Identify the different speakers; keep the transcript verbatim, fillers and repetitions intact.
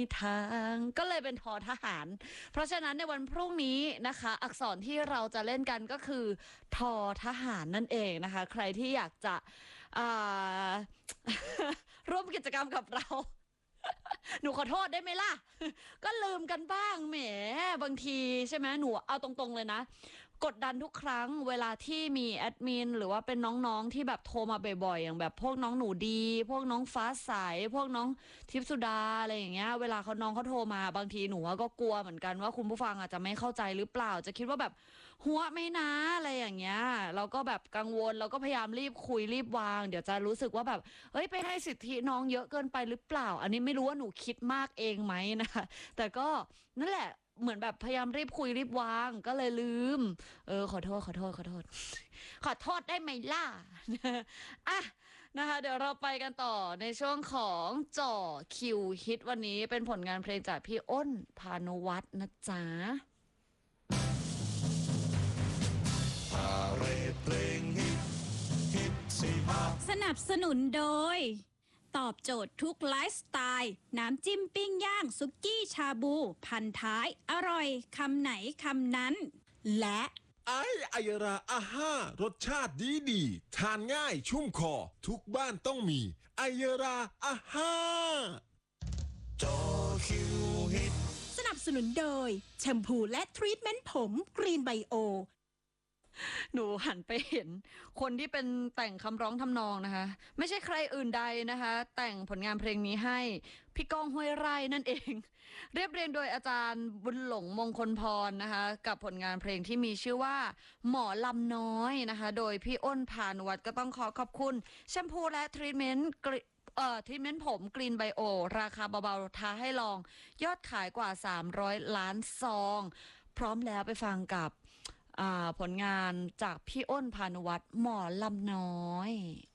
Speaker 1: มีทางก็เลยเป็นทอทหารเพราะฉะนั้นในวันพรุ่งนี้นะคะอักษรที่เราจะเล่นกันก็คือทอทหารนั่นเองนะคะใครที่อยากจะร่วมกิจกรรมกับเราหนูขอโทษได้ไหมล่ะก็ลืมกันบ้างแหมบางทีใช่ไหมหนูเอาตรงๆเลยนะกดดันทุกครั้งเวลาที่มีแอดมินหรือว่าเป็นน้องๆที่แบบโทรมาบ่อยๆอย่างแบบพวกน้องหนูดีพวกน้องฟ้าใสพวกน้องทิพย์สุดาอะไรอย่างเงี้ยเวลาเขาน้องเขาโทรมาบางทีหนูก็กลัวเหมือนกันว่าคุณผู้ฟังอาจจะไม่เข้าใจหรือเปล่าจะคิดว่าแบบหัวไม่นะอะไรอย่างเงี้ยเราก็แบบกังวลเราก็พยายามรีบคุยรีบวางเดี๋ยวจะรู้สึกว่าแบบเฮ้ยไปให้สิทธิน้องเยอะเกินไปหรือเปล่าอันนี้ไม่รู้ว่าหนูคิดมากเองไหมนะคะแต่ก็นั่นแหละเหมือนแบบพยายามรีบคุยรีบวางก็เลยลืมเออขอโทษขอโทษขอโทษขอโทษได้ไหมล่ะอ่ะนะคะเดี๋ยวเราไปกันต่อในช่วงของจ่อคิวฮิตวันนี้เป็นผลงานเพลงจากพี่อ้นพานุวัฒน์นะจ๊ะ
Speaker 2: พาเรดเพลงฮิตฮิตสิบา
Speaker 3: สนับสนุนโดยตอบโจทย์ทุกไลฟ์สไตล์น้ำจิ้มปิ้งย่างซุกี้ชาบูพันท้ายอร่อยคำไหนคำนั้นและ
Speaker 2: ไอไอราอาห้ารสชาติดีดีทานง่ายชุ่มคอทุกบ้านต้องมีไอราอาห้าจอคิวฮิต
Speaker 3: สนับสนุนโดยแชมพูและทรีทเมนต์ผมกรีนไบโอ
Speaker 1: หนูหันไปเห็นคนที่เป็นแต่งคำร้องทำนองนะคะไม่ใช่ใครอื่นใดนะคะแต่งผลงานเพลงนี้ให้พี่ก้องห้วยไร่นั่นเองเรียบเรียงโดยอาจารย์บุญหลงมงคลพรนะคะกับผลงานเพลงที่มีชื่อว่าหมอลำน้อยนะคะโดยพี่อ้นพานุวัฒน์ก็ต้องขอขอบคุณแชมพูและทรีทเมนต์เอ่อทรีทเมนต์ผมกรีนไบโอราคาเบาๆท้าให้ลองยอดขายกว่าสามร้อยล้านซองพร้อมแล้วไปฟังกับผลงานจากพี่อ้นพานุวัฒน์หมอลำน้อย